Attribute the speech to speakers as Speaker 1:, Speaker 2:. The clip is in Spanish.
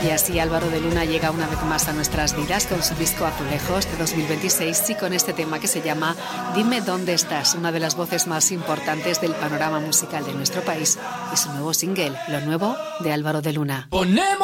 Speaker 1: Y así Álvaro de Luna llega una vez más a nuestras vidas con su disco Azulejos de 2026 y con este tema que se llama Dime dónde estás, una de las voces más importantes del panorama musical de nuestro país y su nuevo single, Lo nuevo de Álvaro de Luna.
Speaker 2: Ponemos